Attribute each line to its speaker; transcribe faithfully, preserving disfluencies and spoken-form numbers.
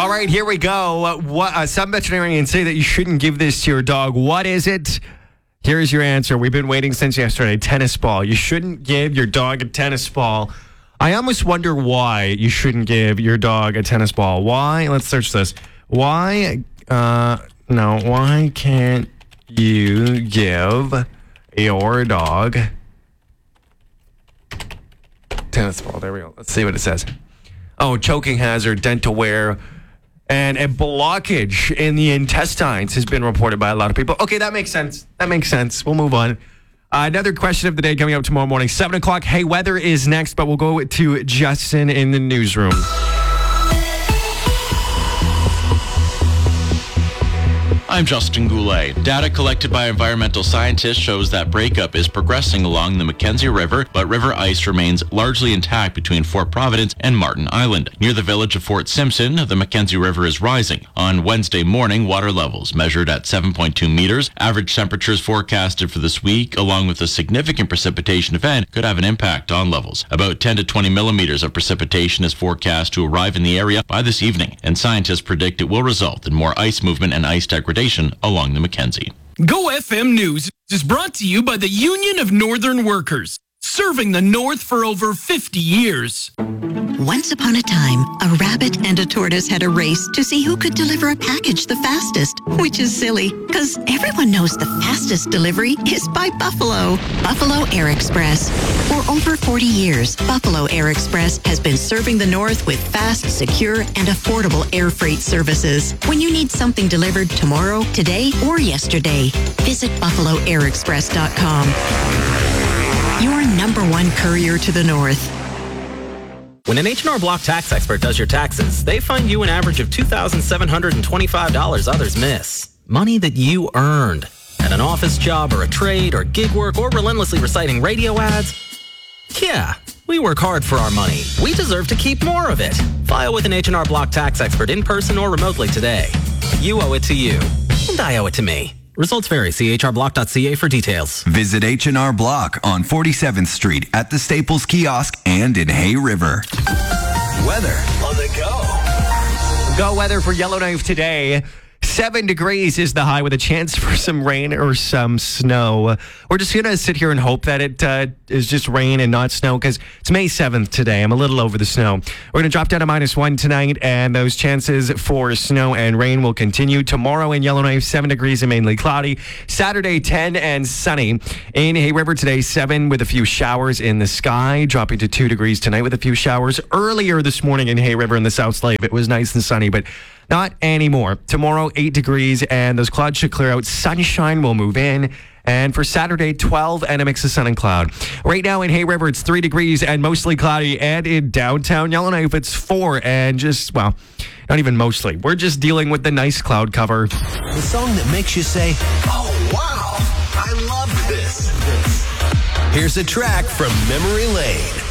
Speaker 1: All right, here we go. What, uh, some veterinarians say that you shouldn't give this to your dog. What is it? Here's your answer. We've been waiting since yesterday. Tennis ball. You shouldn't give your dog a tennis ball. I almost wonder why you shouldn't give your dog a tennis ball. Why? Let's search this. Why? Uh, no. Why can't you give your dog tennis ball? There we go. Let's see what it says. Oh, choking hazard, dental wear, and a blockage in the intestines has been reported by a lot of people. Okay, that makes sense. That makes sense. We'll move on. Uh, another question of the day coming up tomorrow morning. seven o'clock. Hey, weather is next, but we'll go to Justin in the newsroom.
Speaker 2: I'm Justin Goulet. Data collected by environmental scientists shows that breakup is progressing along the Mackenzie River, but river ice remains largely intact between Fort Providence and Martin Island. Near the village of Fort Simpson, the Mackenzie River is rising. On Wednesday morning, water levels measured at seven point two meters. Average temperatures forecasted for this week, along with a significant precipitation event, could have an impact on levels. About ten to twenty millimeters of precipitation is forecast to arrive in the area by this evening, and scientists predict it will result in more ice movement and ice degradation along the Mackenzie.
Speaker 3: Go F M News is brought to you by the Union of Northern Workers, serving the North for over fifty years.
Speaker 4: Once upon a time, a rabbit and a tortoise had a race to see who could deliver a package the fastest, which is silly, because everyone knows the fastest delivery is by Buffalo. Buffalo Air Express. For over forty years, Buffalo Air Express has been serving the North with fast, secure, and affordable air freight services. When you need something delivered tomorrow, today, or yesterday, visit buffalo air express dot com. Your number one courier to the North.
Speaker 5: When an H and R Block tax expert does your taxes, they find you an average of two thousand seven hundred twenty-five dollars others miss. Money that you earned. At an office job or a trade or gig work or relentlessly reciting radio ads. Yeah, we work hard for our money. We deserve to keep more of it. File with an H and R Block tax expert in person or remotely today. You owe it to you, and I owe it to me. Results vary. See h r block dot c a for details.
Speaker 6: Visit H and R Block on forty-seventh Street at the Staples Kiosk and in Hay River. Weather on the go.
Speaker 1: Go weather for Yellowknife today. Seven degrees is the high with a chance for some rain or some snow. We're just going to sit here and hope that it uh, is just rain and not snow because it's May seventh today. I'm a little over the snow. We're going to drop down to minus one tonight, and those chances for snow and rain will continue. Tomorrow in Yellowknife, seven degrees and mainly cloudy. Saturday, ten and sunny. In Hay River today, seven with a few showers in the sky, dropping to two degrees tonight with a few showers. Earlier this morning in Hay River in the South Slave, it was nice and sunny, but not anymore. Tomorrow, eight degrees, and those clouds should clear out. Sunshine will move in. And for Saturday, twelve and a mix of sun and cloud. Right now in Hay River, it's three degrees and mostly cloudy. And in downtown Yellowknife, it's four and just, well, not even mostly. We're just dealing with the nice cloud cover.
Speaker 7: The song that makes you say, oh, wow, I love this. Here's a track from Memory Lane.